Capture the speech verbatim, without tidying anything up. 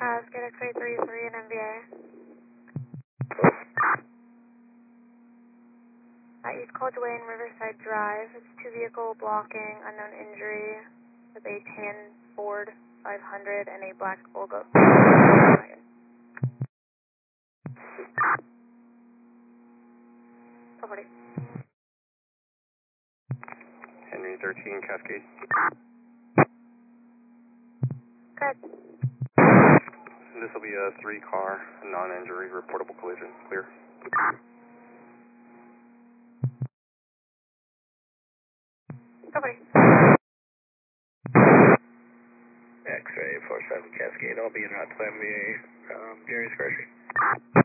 Cascade X-ray three three and M V A. At East College Way and Riverside Drive, it's two vehicle blocking, unknown injury, with a tan Ford five hundred and a black Volvo. forty. Henry thirteen, Cascade. Correct. This will be a three car, non-injury, reportable collision. Clear. forty. X-ray four seven Cascade, I'll be in route to M V A, um, Jerry's Grocery.